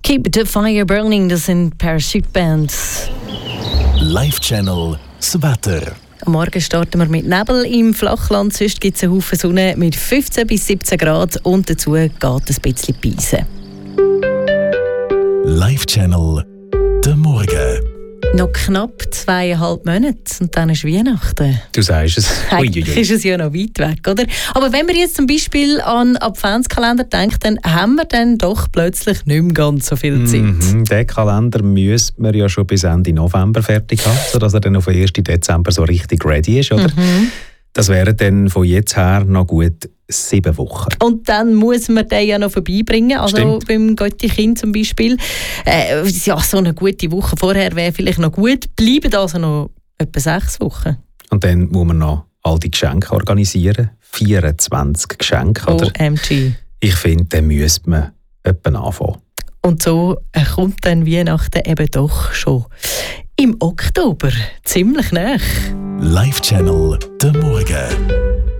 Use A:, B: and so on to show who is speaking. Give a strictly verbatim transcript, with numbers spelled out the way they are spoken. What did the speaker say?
A: Keep the Fire Burning, das sind Parachute Bands.
B: Live Channel, das Wetter.
A: Am Morgen starten wir mit Nebel im Flachland, sonst gibt es einen Haufen Sonne mit fünfzehn bis siebzehn Grad und dazu geht ein bisschen Beisen.
B: Live Channel, der Morgen.
A: Noch knapp zweieinhalb Monate und dann ist Weihnachten.
C: Du sagst es.
A: Eigentlich ist es ja noch weit weg, oder? Aber wenn man jetzt zum Beispiel an Adventskalender denkt, dann haben wir dann doch plötzlich nicht mehr ganz so viel Zeit.
C: Mhm, den Kalender müsste man ja schon bis Ende November fertig haben, sodass er dann auf den ersten Dezember so richtig ready ist, oder? Mhm. Das wären dann von jetzt her noch gut sieben Wochen.
A: Und dann muss man den ja noch vorbeibringen, also
C: Stimmt.
A: beim Götti-Kind zum Beispiel. Äh, ja, so eine gute Woche vorher wäre vielleicht noch gut. Bleiben also noch etwa sechs Wochen.
C: Und dann muss man noch all die Geschenke organisieren. vierundzwanzig Geschenke, oder?
A: O M G.
C: Ich finde, dann müsste man etwa anfangen.
A: Und so äh, kommt dann Weihnachten eben doch schon im Oktober. Ziemlich nah.
B: Live Channel, der Morgen.